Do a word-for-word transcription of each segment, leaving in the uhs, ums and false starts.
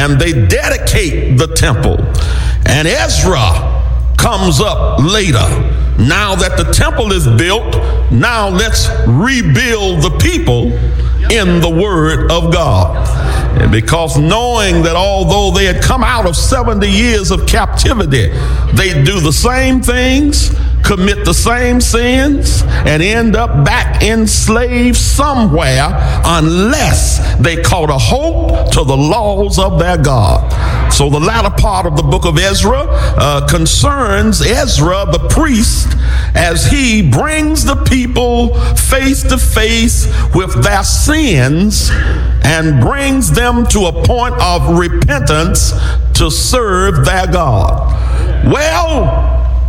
and they dedicate the temple. And Ezra comes up later. Now that the temple is built, now let's rebuild the people in the word of God. And because knowing that although they had come out of seventy years of captivity, they do the same things, commit the same sins, and end up back enslaved somewhere unless they caught a hold to the laws of their God. So the latter part of the book of Ezra uh, concerns Ezra the priest as he brings the people face to face with their sins and brings them to a point of repentance to serve their God. Well,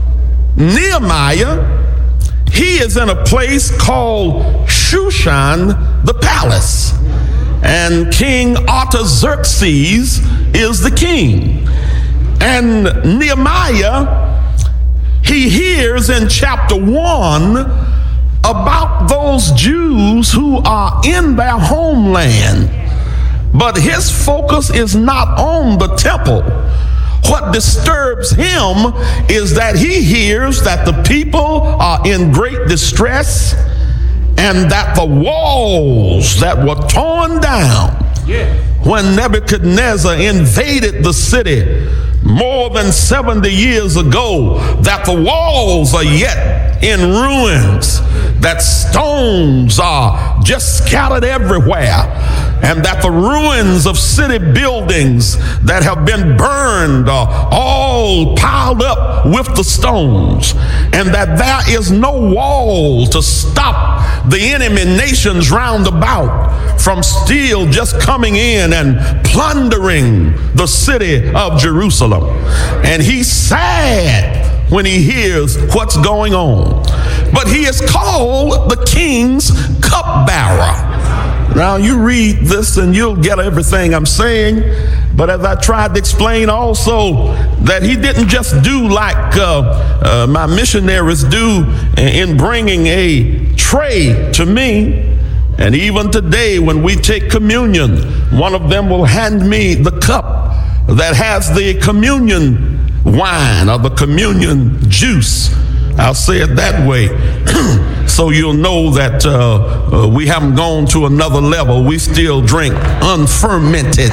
Nehemiah, he is in a place called Shushan the palace, and King Artaxerxes is the king. And Nehemiah, he hears in chapter one about those Jews who are in their homeland, but his focus is not on the temple. What disturbs him is that he hears that the people are in great distress and that the walls that were torn down yeah. when Nebuchadnezzar invaded the city more than seventy years ago, that the walls are yet in ruins, that stones are just scattered everywhere, and that the ruins of city buildings that have been burned are all piled up with the stones, and that there is no wall to stop the enemy nations round about from still just coming in and plundering the city of Jerusalem. And he's sad when he hears what's going on. But he is called the king's cupbearer. Now you read this and you'll get everything I'm saying. But as I tried to explain also, that he didn't just do like uh, uh, my missionaries do in bringing a tray to me. And even today when we take communion, one of them will hand me the cup that has the communion wine or the communion juice. I'll say it that way. So you'll know that uh, uh, we haven't gone to another level. We still drink unfermented.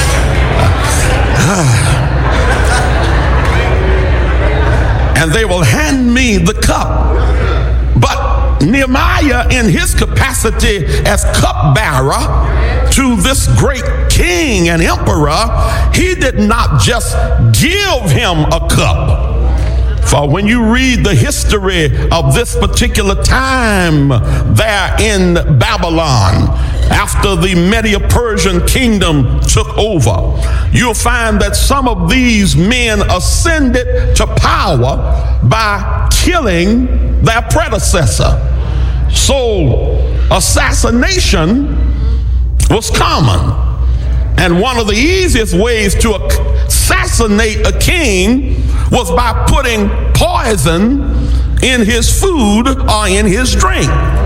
And they will hand me the cup. But Nehemiah, in his capacity as cupbearer to this great king and emperor, he did not just give him a cup. For when you read the history of this particular time there in Babylon, after the Medo-Persian kingdom took over, you'll find that some of these men ascended to power by killing their predecessor. So assassination was common. And one of the easiest ways to assassinate a king was by putting poison in his food or in his drink.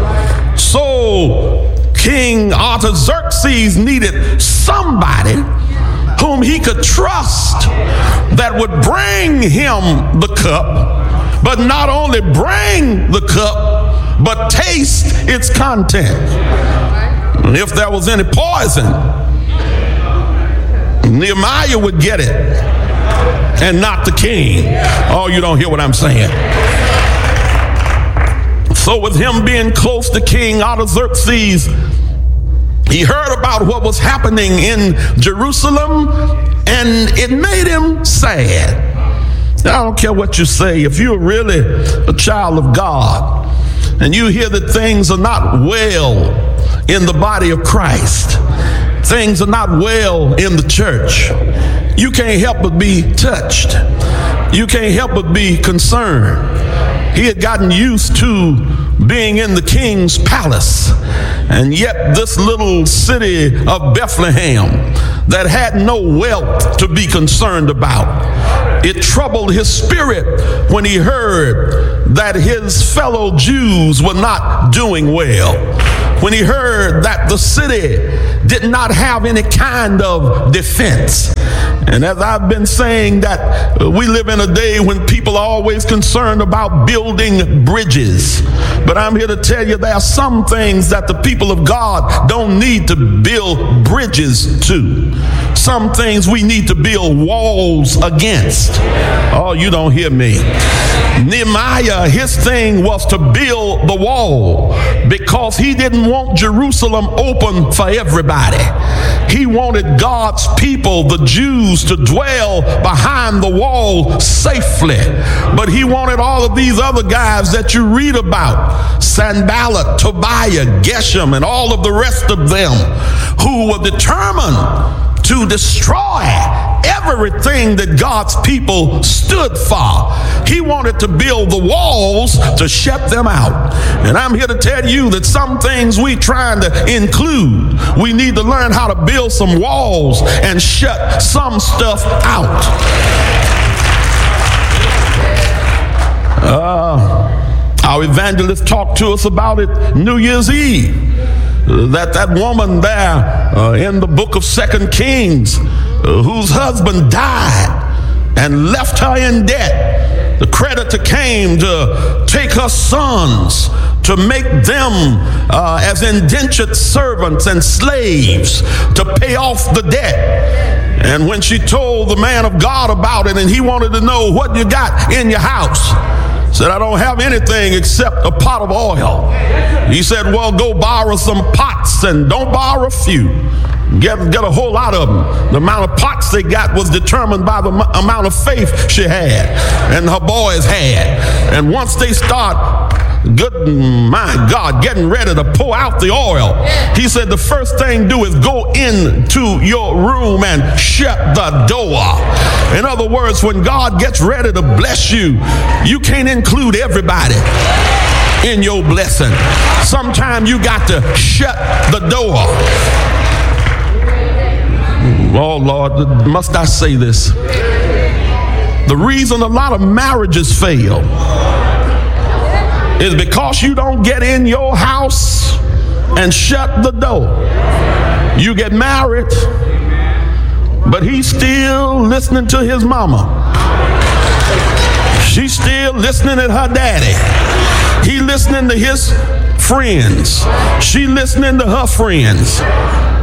So King Artaxerxes needed somebody whom he could trust that would bring him the cup, but not only bring the cup, but taste its content. And if there was any poison, Nehemiah would get it and not the king. Oh, you don't hear what I'm saying. So with him being close to King Artaxerxes, he heard about what was happening in Jerusalem, and it made him sad. I don't care what you say. If you're really a child of God and you hear that things are not well in the body of Christ, things are not well in the church, you can't help but be touched. You can't help but be concerned. He had gotten used to being in the king's palace, and yet this little city of Bethlehem that had no wealth to be concerned about, it troubled his spirit when he heard that his fellow Jews were not doing well, when he heard that the city did not have any kind of defense, And as I've been saying that uh, we live in a day when people are always concerned about building bridges. But I'm here to tell you there are some things that the people of God don't need to build bridges to. Some things we need to build walls against. Oh, you don't hear me. Nehemiah, his thing was to build the wall because he didn't want Jerusalem open for everybody. He wanted God's people, the Jews, to dwell behind the wall safely. But he wanted all of these other guys that you read about, Sanballat, Tobiah, Geshem, and all of the rest of them, who were determined to destroy everything that God's people stood for. He wanted to build the walls to shut them out. And I'm here to tell you that some things we trying to include, we need to learn how to build some walls and shut some stuff out. Uh, our evangelist talked to us about it New Year's Eve. That that woman there uh, in the book of Second Kings, uh, whose husband died and left her in debt. The creditor came to take her sons to make them uh, as indentured servants and slaves to pay off the debt. And when she told the man of God about it, and he wanted to know what you got in your house, said, I don't have anything except a pot of oil. He said, well, go borrow some pots, and don't borrow a few. Get, get a whole lot of them. The amount of pots they got was determined by the m- amount of faith she had and her boys had. And once they start, good, my God, getting ready to pour out the oil, he said the first thing do is go into your room and shut the door. In other words, when God gets ready to bless you, you can't include everybody in your blessing. Sometimes you got to shut the door. Oh Lord, must I say this? The reason a lot of marriages fail is because you don't get in your house and shut the door. You get married, but he's still listening to his mama. She's still listening to her daddy. He listening to his friends. She listening to her friends.